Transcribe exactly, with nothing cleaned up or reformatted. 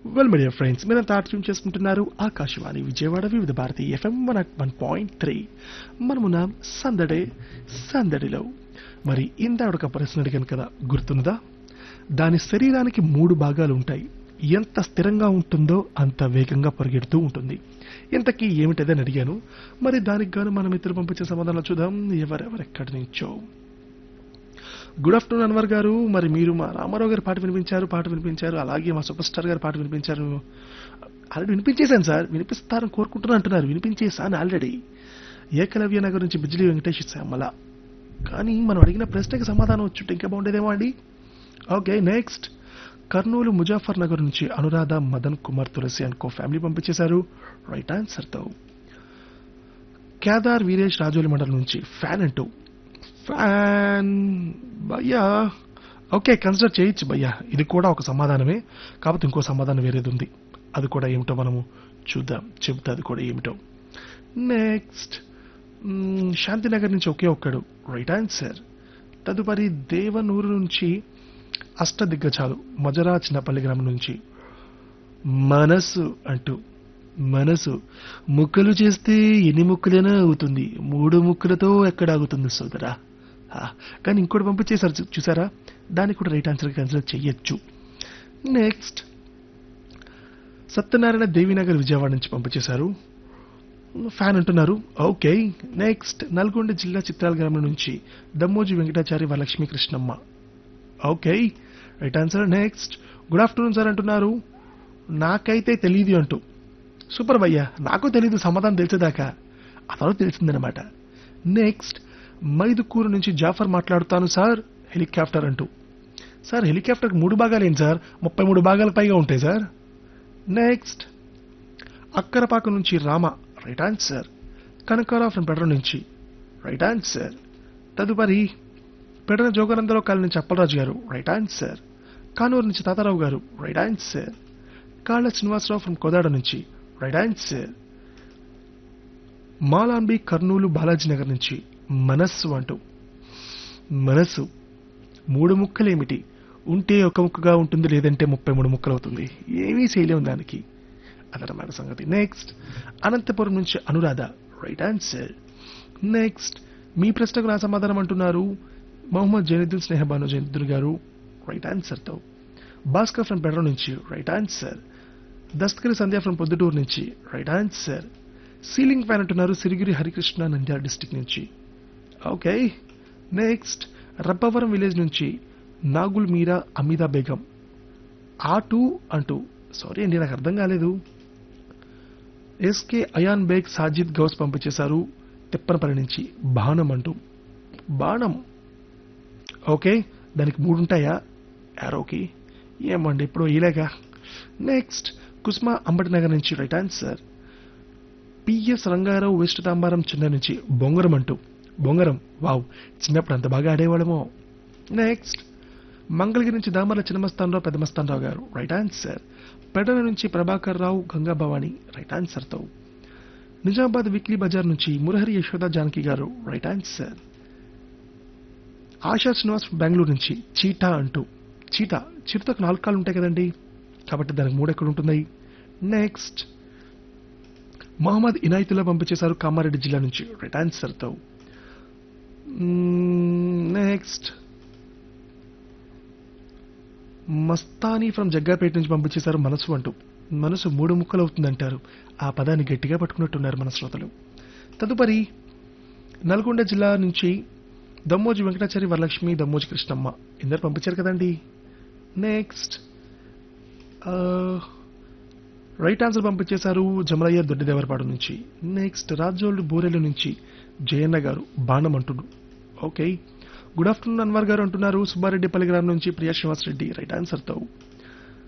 Well my dear friends, మీరంతా tune చేసుకుంటున్నారు ఆకాశవాణి విజయవాడ వివిధ Bharati FM one one point three. మనమున్న సందడే సందడిలో. మరి ఇందాక ఒక ప్రశ్న అడిగాను కదా, గుర్తున్నదా? దాని శరీరానికి మూడు భాగాలు ఉంటాయి. ఎంత స్థిరంగా ఉంటుందో అంత వేగంగా పరిగెడుతూ ఉంటుంది. ఇంతకీ ఏమిటదని అడిగాను. మరి దానికి గాను మన మిత్రులు పంపించే సమాధానాలు చూద్దాం. ఎవరెవరెక్కడి నుంచో. గుడ్ ఆఫ్టర్నూన్ అన్వర్ గారు. మరి మీరు మా రామారావు గారి పాట వినిపించారు పాట వినిపించారు అలాగే మా సూపర్ స్టార్ గారి పాట వినిపించారు. ఆల్రెడీ వినిపించేశాను సార్, వినిపిస్తారని కోరుకుంటున్నా అంటున్నారు. వినిపించేశాను ఆల్రెడీ. ఏకలవ్య నగర్ నుంచి బిజ్లీ వెంకటేష్ శ్యామల. కానీ మనం అడిగిన ప్రశ్నకి సమాధానం వచ్చుంటే ఇంకా బాగుండేదేమో అండి. ఓకే, నెక్స్ట్ కర్నూలు ముజాఫర్ నగర్ నుంచి అనురాధ మదన్ కుమార్ తులసి అనుకో ఫ్యామిలీ పంపించేశారు రైట్ ఆన్సర్తో. కేదార్ వీరేష్ రాజోలి మండలం నుంచి ఫ్యాన్ అంటూ ఫ్యాన్ భయ్యా. ఓకే, కన్సిడర్ చేయొచ్చు భయ్యా, ఇది కూడా ఒక సమాధానమే. కాకపోతే ఇంకో సమాధానం వేరేది ఉంది. అది కూడా ఏమిటో మనము చూద్దాం, చెబుతా అది కూడా ఏమిటో. నెక్స్ట్ శాంతినగర్ నుంచి ఒకే ఒక్కడు రైట్ ఆన్సర్. తదుపరి దేవనూరు నుంచి అష్టదిగ్గజాలు మజరా చిన్నపల్లి గ్రామం నుంచి మనసు అంటూ. మనసు ముక్కలు చేస్తే ఎన్ని ముక్కలైనా అవుతుంది, మూడు ముక్కలతో ఎక్కడ ఆగుతుంది సోదరా. కానీ ఇంకోటి పంపించేశారు చూసారా, దానికి కూడా రైట్ ఆన్సర్ కన్సిడర్ చెయ్యొచ్చు. నెక్స్ట్ సత్యనారాయణ దేవినగర్ విజయవాడ నుంచి పంపించేశారు ఫ్యాన్ అంటున్నారు. ఓకే, నెక్స్ట్ నల్గొండ జిల్లా చిత్రాల గ్రామం నుంచి దమ్మోజీ Venkatachari Varalakshmi Krishnamma. Okay, right answer. Next good afternoon sir అంటున్నారు. నాకైతే తెలియదు అంటూ. సూపర్ భయ్యా, నాకు తెలీదు సమాధానం తెలిసేదాకా. ఆ తర్వాత తెలిసిందనమాట. నెక్స్ట్ మైదుకూరు నుంచి జాఫర్ మాట్లాడుతాను సార్ హెలికాప్టర్ అంటూ. సార్ హెలికాప్టర్కి మూడు భాగాలు ఏంటి సార్, ముప్పై మూడు భాగాల పైగా ఉంటాయి సార్. నెక్స్ట్ అక్కరపాక నుంచి Rama right answer. Kanakarao from Pedra నుంచి రైట్ ఆన్సర్. తదుపరి పెడన జోగానందరావు కాలనీ నుంచి అప్పలరాజు గారు రైట్ ఆన్సర్. కానూరు నుంచి తాతారావు గారు రైట్ ఆన్సర్. కాళ్ళ శ్రీనివాసరావు ఫ్రమ్ కోదాడ నుంచి రైట్ ఆన్సర్. మాలాంబి కర్నూలు బాలాజీ నగర్ నుంచి మనస్సు అంటూ. మనస్సు మూడు ముక్కలేమిటి, ఉంటే ఒక ముక్కగా ఉంటుంది, లేదంటే ముప్పై మూడు ముక్కలు అవుతుంది. ఏమీ చేయలేము దానికి, అదనమాట సంగతి. నెక్స్ట్ అనంతపురం నుంచి అనురాధ రైట్ ఆన్సర్. నెక్స్ట్ మీ ప్రశ్నకు నా సమాధానం అంటున్నారు మొహమ్మద్ జైనుద్దీన్ స్నేహబాను జైనుద్దీన్ గారు రైట్ ఆన్సర్తో. భాస్కర్ ఫ్రమ్ పెడ్ర నుంచి right answer. Dastagiri Sandhya from Proddatur నుంచి రైట్ ఆన్సర్. సీలింగ్ ఫ్యాన్ అంటున్నారు సిరిగిరి హరికృష్ణ నంద్యాల డిస్టిక్ నుంచి. ఓకే, నెక్స్ట్ రబ్బవరం విలేజ్ నుంచి నాగుల్ మీరా అమీదా బేగం ఆటూ అంటూ. సారీ అండి, నాకు అర్థం కాలేదు. ఎస్కే అయాన్ బేగ్ సాజిద్ గౌస్ పంపించేశారు తిప్పనపల్లి నుంచి బాణం అంటూ. బాణం ఓకే, దానికి మూడు ఉంటాయా యారోకి? ఏమండి ఇప్పుడు ఇలాగా. నెక్స్ట్ కుస్మా అంబటినగర్ నుంచి right answer. PS Rangarao west Tambaram చిన్న నుంచి బొంగరం అంటూ. బొంగరం వావ్, చిన్నప్పుడు అంత బాగా ఆడేవాళ్ళమో. నెక్స్ట్ మంగళగిరి నుంచి దామర్ల చిన్నమస్తానరావు పెద్దమస్తానరావు గారు రైట్ ఆన్సర్. పెడల నుంచి ప్రభాకర్ రావు గంగా భవాని రైట్ ఆన్సర్తో. నిజామాబాద్ వీక్లీ బజార్ నుంచి మురహరి యశోద జానకి గారు రైట్ ఆన్సర్. ఆశా శ్రీనివాస్ బెంగళూరు నుంచి చీటా అంటూ. చీటా చీటతో నాలుగు కాళ్ళు ఉంటాయి కదండి, కాబట్టి దానికి మూడు ఎక్కడ ఉంటుంది. నెక్స్ట్ మహమ్మద్ ఇనాయతుల్లా పంపించేశారు కామారెడ్డి జిల్లా నుంచి రైట్ ఆన్సర్తో. నెక్స్ట్ మస్తానీ ఫ్రమ్ జగ్గాపేట నుంచి పంపించేశారు మనసు అంటూ. మనసు మూడు ముక్కలు అవుతుందంటారు. ఆ పదాన్ని గట్టిగా పట్టుకున్నట్టున్నారు మన శ్రోతలు. తదుపరి నల్గొండ జిల్లా నుంచి దమ్మోజీ వెంకటాచారి వరలక్ష్మి దమ్మోజీ కృష్ణమ్మ ఇందరు పంపించారు కదండి. నెక్స్ట్ రైట్ ఆన్సర్ పంపించేశారు జమలయ్య దొడ్డిదేవరపాడు నుంచి. నెక్స్ట్ రాజోళ్ళు బూరెలు నుంచి జయన్న గారు బాణం అంటున్నారు. ఓకే, గుడ్ ఆఫ్టర్నూన్ అన్వర్ గారు అంటున్నారు సుబ్బారెడ్డిపల్లి గ్రామం నుంచి ప్రియా శ్రీనివాస్ రెడ్డి రైట్ ఆన్సర్తో.